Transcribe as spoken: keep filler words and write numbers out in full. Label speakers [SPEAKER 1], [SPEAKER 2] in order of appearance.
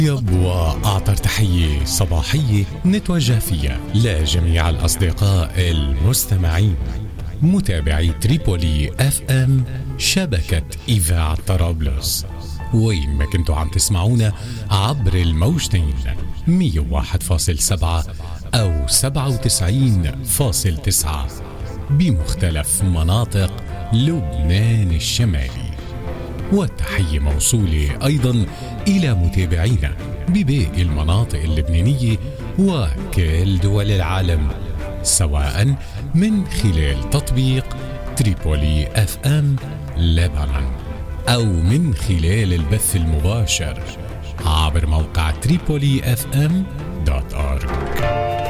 [SPEAKER 1] طيب وأعطر تحية صباحية نتوجه فيها لجميع الأصدقاء المستمعين متابعي تريبولي اف ام شبكة إذاعة طرابلس، وين ما كنتوا عم تسمعونا عبر الموجتين مية وواحد فاصل سبعة أو سبعة وتسعين فاصل تسعة بمختلف مناطق لبنان الشمالي. والتحية موصولة أيضا إلى متابعينا بباقي المناطق اللبنانية وكل دول العالم، سواء من خلال تطبيق تريبولي اف ام لبنان أو من خلال البث المباشر عبر موقع تريبولي اف ام دوت اورج.